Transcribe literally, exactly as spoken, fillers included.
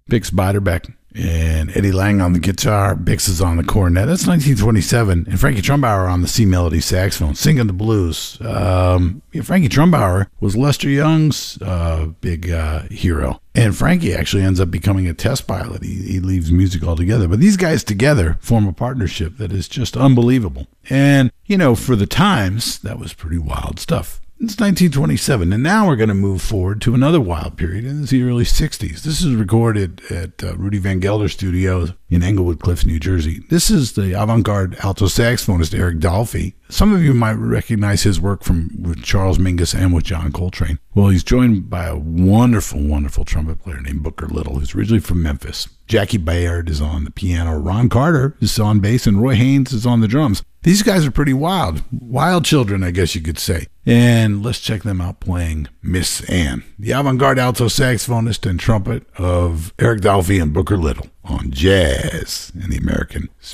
Bix Beiderbecke and Eddie Lang on the guitar. Bix is on the cornet. That's nineteen twenty-seven. And Frankie Trumbauer on the C-Melody saxophone, singing the blues. Um, yeah, Frankie Trumbauer was Lester Young's uh, big uh, hero. And Frankie actually ends up becoming a test pilot. He, he leaves music altogether. But these guys together form a partnership that is just unbelievable. And, you know, for the times, that was pretty wild stuff. It's nineteen twenty-seven, and now we're going to move forward to another wild period in the early sixties. This is recorded at uh, Rudy Van Gelder Studios in Englewood Cliffs, New Jersey. This is the avant-garde alto saxophonist Eric Dolphy. Some of you might recognize his work from with Charles Mingus and with John Coltrane. Well, he's joined by a wonderful, wonderful trumpet player named Booker Little, who's originally from Memphis. Jackie Bayard is on the piano. Ron Carter is on bass, and Roy Haynes is on the drums. These guys are pretty wild. Wild children, I guess you could say. And let's check them out playing Miss Anne, the avant-garde alto saxophonist and trumpet of Eric Dolphy and Booker Little on Jazz in the American Spirit.